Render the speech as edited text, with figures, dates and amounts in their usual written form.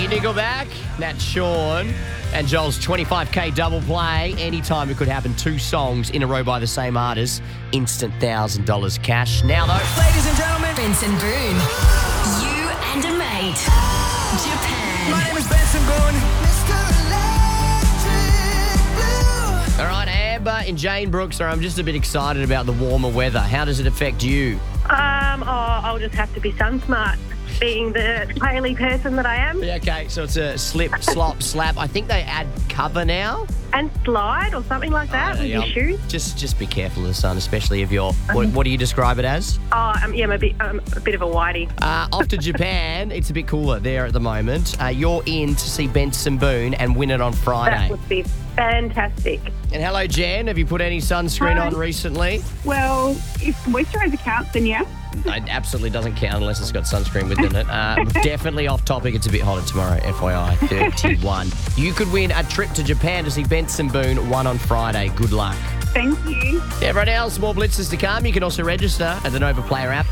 Nickelback, Nat Sean, and Joel's 25k double play. Anytime it could happen. 2 songs in a row by the same artist. Instant $1,000 cash. Now, though, Ladies and gentlemen, Benson Boone. You and a mate. Japan. my name is Benson Boone. all right, Amber in Jane Brooks. I'm just a bit excited about the warmer weather. How does it affect you? I'll just have to be sun smart, being the Haley person that I am. Yeah, okay, so it's a slip, slop, slap. I think they add cover now. And slide or something like that with your shoes. Just be careful of the sun, especially if you're. What do you describe it as? I'm a bit of a whitey. Off to Japan. It's a bit cooler there at the moment. You're in to see Benson Boone and win it on That Friday. would be fantastic. And hello, Jan. Have you put any sunscreen Hi. on recently? Well, if moisturiser counts, then yeah. It absolutely doesn't count unless it's got sunscreen within it. Definitely off topic. It's a bit hotter tomorrow, FYI. 31. You could win a trip to Japan to see Benson Boone, 1 on Friday. Good luck. Thank you. Everyone else, more blitzes to come. You can also register at the Nova Player app.